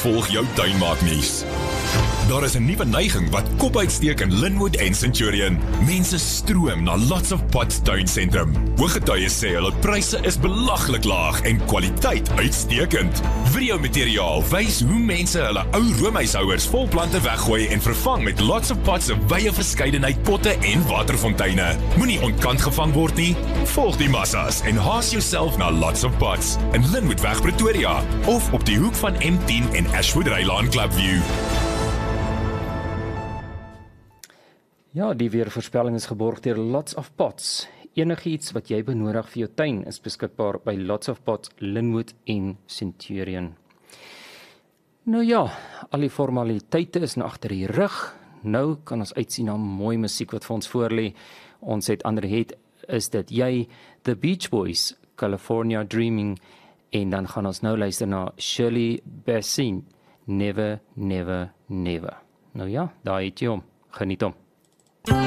volg jou tuinmaaknuus. Daar is 'n nuwe neiging wat kop uitsteek in Linwood en Centurion. Mense stroom na Lots of Pots tuinsentrum. Hooggetuies sê hulle pryse is belaglik laag en kwaliteit uitstekend. Videomateriaal wys hoe mense hulle ou roomhuishouers vol plante weggooi en vervang met Lots of Pots se wye verskeidenheid potte en waterfonteine. Moenie ontkant gevang word nie. Volg die massas en haas jouself na Lots of Pots in Linwoodweg Pretoria of op die hoek van M10 en Ashwood Rylaan Clubview. Ja, die weervoorspelling is geborg deur Lots of Pots. Enigiets wat jy benodig vir jou tuin is beskikbaar by Lots of Pots, Linwood en Centurion. Nou ja, al die formaliteite is nou agter die rug. Nou kan ons uitsien na mooi musiek wat vir ons voorlê. Ons het ander het is dit jy, The Beach Boys, California Dreaming, en dan gaan ons nou luister na Shirley Bassey, Never, Never, Never. Nou ja, daar het jy hom. Geniet hom.